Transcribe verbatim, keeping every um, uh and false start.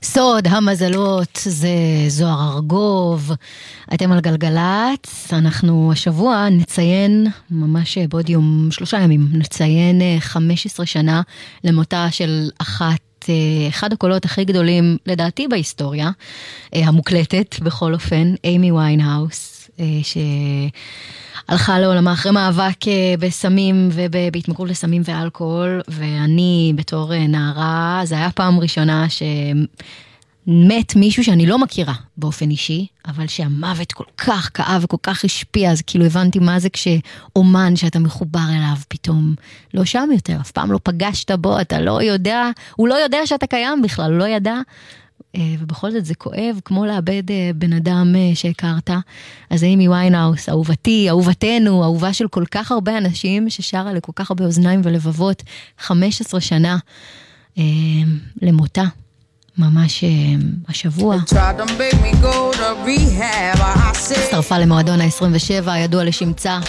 סוד המזלות, זה זוהר ארגוב, אתם על גלגלץ, אנחנו השבוע נציין, ממש בעוד יום, שלושה ימים, נציין חמש עשרה שנה למותה של אחת, אחד הקולות הכי גדולים לדעתי בהיסטוריה, המוקלטת בכל אופן, אימי ויינהאוס, שהלכה לעולמה אחרי מאבק בסמים ובהתמכרות לסמים ואלכוהול, ואני בתור נערה, זה היה פעם ראשונה שמת מישהו שאני לא מכירה באופן אישי, אבל שהמוות כל כך כאב וכל כך השפיע, אז כאילו הבנתי מה זה כשאומן שאתה מחובר אליו פתאום לא שם יותר, אף פעם לא פגשת בו, אתה לא יודע, הוא לא יודע שאתה קיים בכלל, הוא לא ידע, ובכל זאת זה כואב, כמו לאבד בן אדם שהכרת. אז אימי ויינהאוס, אהובתי, אהובתנו, אהובה של כל כך הרבה אנשים, ששרה לכל כך הרבה אוזניים ולבבות, חמש עשרה שנה למותה, ממש השבוע. הצטרפה למועדון ה-עשרים ושבע, ידוע לשמצה,